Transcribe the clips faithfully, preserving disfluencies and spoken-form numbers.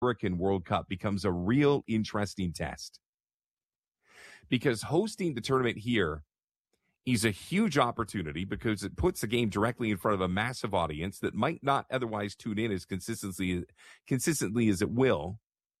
American World Cup becomes a real interesting test. Because hosting the tournament here is a huge opportunity because it puts the game directly in front of a massive audience that might not otherwise tune in as consistently, consistently as it will.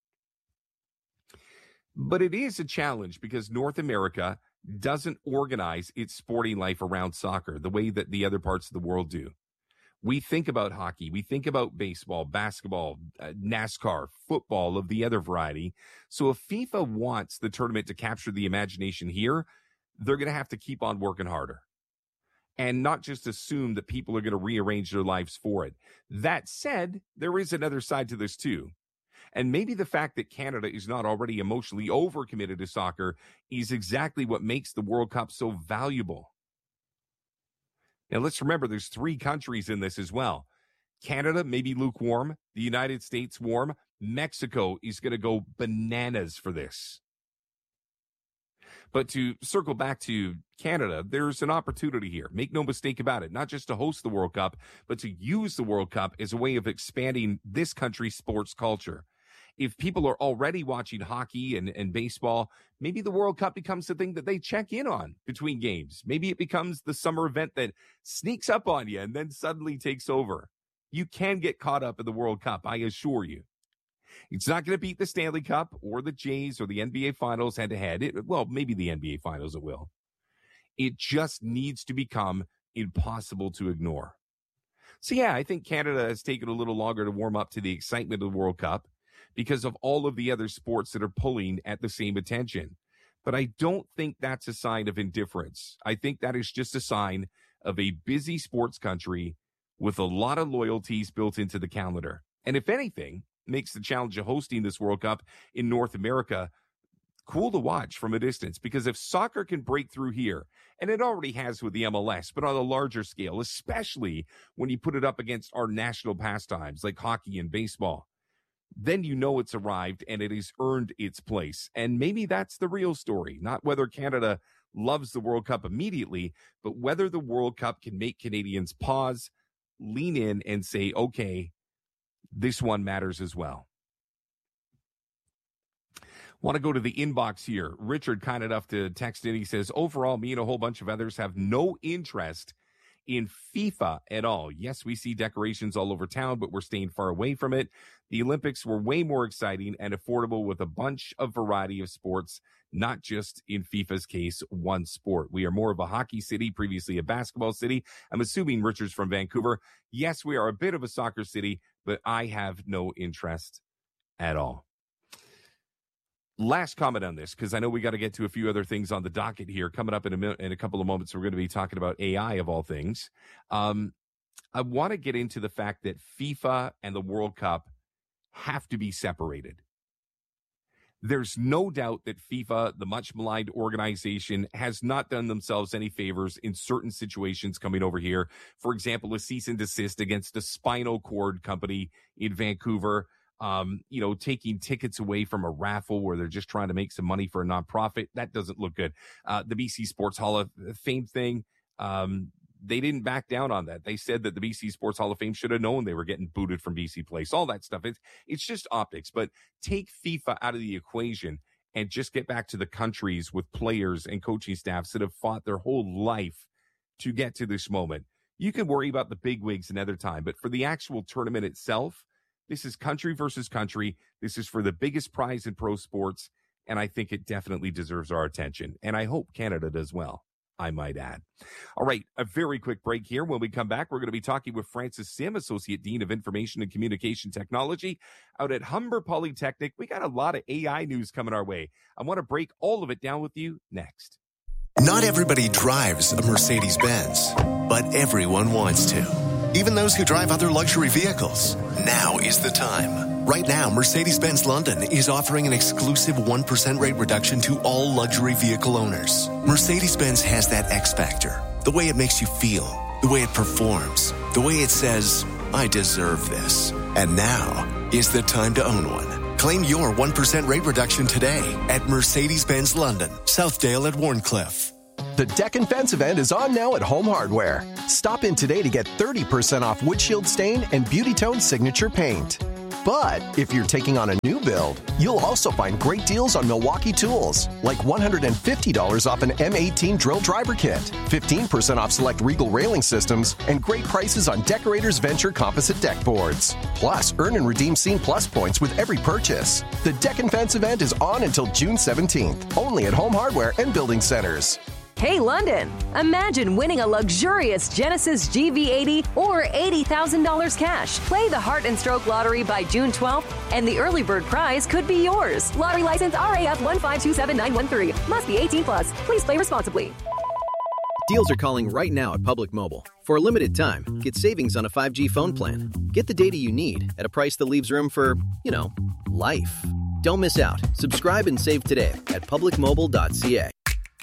But it is a challenge because North America doesn't organize its sporting life around soccer the way that the other parts of the world do. We think about hockey, we think about baseball, basketball, uh, NASCAR, football of the other variety. So if FIFA wants the tournament to capture the imagination here, they're going to have to keep on working harder and not just assume that people are going to rearrange their lives for it. That said, there is another side to this too. And maybe the fact that Canada is not already emotionally overcommitted to soccer is exactly what makes the World Cup so valuable. Now, let's remember there's three countries in this as well. Canada may be lukewarm. The United States warm. Mexico is going to go bananas for this. But to circle back to Canada, there's an opportunity here. Make no mistake about it. Not just to host the World Cup, but to use the World Cup as a way of expanding this country's sports culture. If people are already watching hockey and, and baseball, maybe the World Cup becomes the thing that they check in on between games. Maybe it becomes the summer event that sneaks up on you and then suddenly takes over. You can get caught up in the World Cup, I assure you. It's not going to beat the Stanley Cup or the Jays or the N B A Finals head-to-head. It, well, maybe the N B A Finals it will. It just needs to become impossible to ignore. So, yeah, I think Canada has taken a little longer to warm up to the excitement of the World Cup because of all of the other sports that are pulling at the same attention. But I don't think that's a sign of indifference. I think that is just a sign of a busy sports country with a lot of loyalties built into the calendar. And if anything, makes the challenge of hosting this World Cup in North America cool to watch from a distance. Because if soccer can break through here, and it already has with the M L S, but on a larger scale, especially when you put it up against our national pastimes like hockey and baseball, then you know it's arrived and it has earned its place. And maybe that's the real story, not whether Canada loves the World Cup immediately, but whether the World Cup can make Canadians pause, lean in, and say, okay, this one matters as well. Want to go to the inbox here. Richard, kind enough to text in. He says, overall, me and a whole bunch of others have no interest in FIFA at all. Yes, we see decorations all over town, but we're staying far away from it. The Olympics were way more exciting and affordable with a bunch of variety of sports, not just in FIFA's case, one sport. We are more of a hockey city, previously a basketball city. I'm assuming Richard's from Vancouver. Yes, we are a bit of a soccer city, but I have no interest at all. Last comment on this, because I know we got to get to a few other things on the docket here. Coming up in a minute, in a couple of moments, we're going to be talking about A I of all things. Um, I want to get into the fact that FIFA and the World Cup have to be separated. There's no doubt that FIFA, the much maligned organization, has not done themselves any favors in certain situations coming over here. For example, a cease and desist against a spinal cord company in Vancouver. Um, you know, taking tickets away from a raffle where they're just trying to make some money for a nonprofit. That doesn't look good. Uh, the B C Sports Hall of Fame thing, um, they didn't back down on that. They said that the B C Sports Hall of Fame should have known they were getting booted from B C Place, all that stuff. It's, it's just optics. But take FIFA out of the equation and just get back to the countries with players and coaching staffs that have fought their whole life to get to this moment. You can worry about the bigwigs another time, but for the actual tournament itself, this is country versus country. This is for the biggest prize in pro sports, and I think it definitely deserves our attention. And I hope Canada does well, I might add. All right, a very quick break here. When we come back, we're going to be talking with Francis Sim, Associate Dean of Information and Communication Technology out at Humber Polytechnic. We got a lot of A I news coming our way. I want to break all of it down with you next. Not everybody drives a Mercedes-Benz, but everyone wants to. Even those who drive other luxury vehicles. Now is the time. Right now, Mercedes-Benz London is offering an exclusive one percent rate reduction to all luxury vehicle owners. Mercedes-Benz has that X factor. The way it makes you feel. The way it performs. The way it says, I deserve this. And now is the time to own one. Claim your one percent rate reduction today at Mercedes-Benz London, Southdale at Warncliffe. The Deck and Fence event is on now at Home Hardware. Stop in today to get thirty percent off windshield stain and Beauty Tone signature paint. But if you're taking on a new build, you'll also find great deals on Milwaukee tools, like one hundred fifty dollars off an M eighteen drill driver kit, fifteen percent off select Regal railing systems, and great prices on Decorators Venture composite deck boards. Plus, earn and redeem Scene Plus points with every purchase. The Deck and Fence event is on until June seventeenth, only at Home Hardware and Building Centers. Hey London, imagine winning a luxurious Genesis G V eighty or eighty thousand dollars cash. Play the Heart and Stroke Lottery by June twelfth and the early bird prize could be yours. Lottery license R A F one five two seven nine one three. Must be eighteen plus. Please play responsibly. Deals are calling right now at Public Mobile. For a limited time, get savings on a five G phone plan. Get the data you need at a price that leaves room for, you know, life. Don't miss out. Subscribe and save today at public mobile dot c a.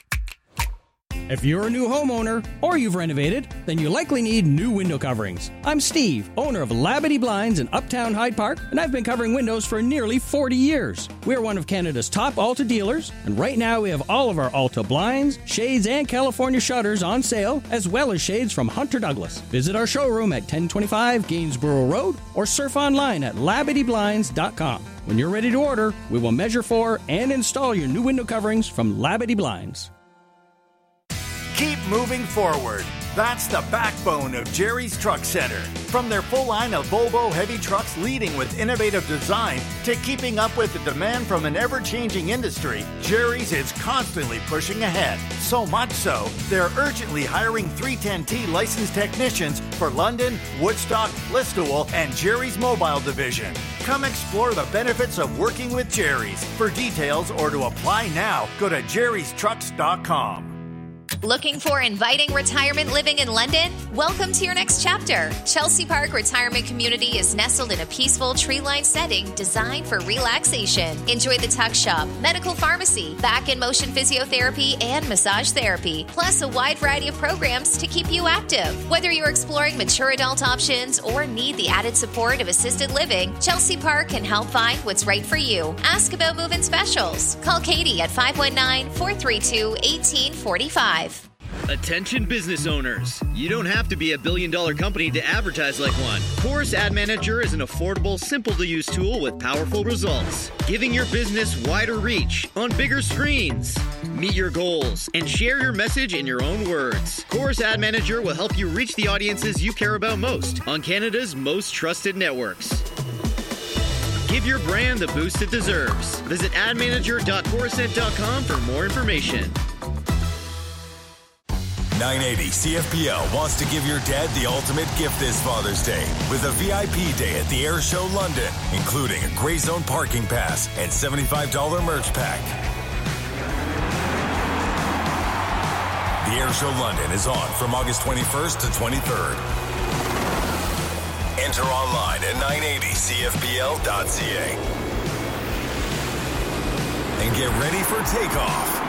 If you're a new homeowner or you've renovated, then you likely need new window coverings. I'm Steve, owner of Labadee Blinds in Uptown Hyde Park, and I've been covering windows for nearly forty years. We're one of Canada's top Alta dealers, and right now we have all of our Alta blinds, shades, and California shutters on sale, as well as shades from Hunter Douglas. Visit our showroom at ten twenty-five Gainsborough Road or surf online at labadee blinds dot com. When you're ready to order, we will measure for and install your new window coverings from Labadee Blinds. Keep moving forward. That's the backbone of Jerry's Truck Center. From their full line of Volvo heavy trucks leading with innovative design to keeping up with the demand from an ever-changing industry, Jerry's is constantly pushing ahead. So much so, they're urgently hiring three ten T licensed technicians for London, Woodstock, Listowel, and Jerry's Mobile Division. Come explore the benefits of working with Jerry's. For details or to apply now, go to jerrys trucks dot com. Looking for inviting retirement living in London? Welcome to your next chapter. Chelsea Park Retirement Community is nestled in a peaceful tree-lined setting designed for relaxation. Enjoy the tuck shop, medical pharmacy, back and motion physiotherapy, and massage therapy, plus a wide variety of programs to keep you active. Whether you're exploring mature adult options or need the added support of assisted living, Chelsea Park can help find what's right for you. Ask about move-in specials. Call Katie at five one nine, four three two, one eight four five. Attention business owners. You don't have to be a billion dollar company to advertise like one. Chorus Ad Manager is an affordable, simple to use tool with powerful results, giving your business wider reach on bigger screens. Meet your goals and share your message in your own words. Chorus Ad Manager will help you reach the audiences you care about most on Canada's most trusted networks. Give your brand the boost it deserves. Visit ad manager dot coruscent dot com for more information. nine eighty C F P L wants to give your dad the ultimate gift this Father's Day with a V I P day at the Air Show London, including a Grey Zone parking pass and seventy-five dollars merch pack. The Air Show London is on from August twenty-first to twenty-third. Enter online at nine eighty C F P L dot C A. And get ready for takeoff.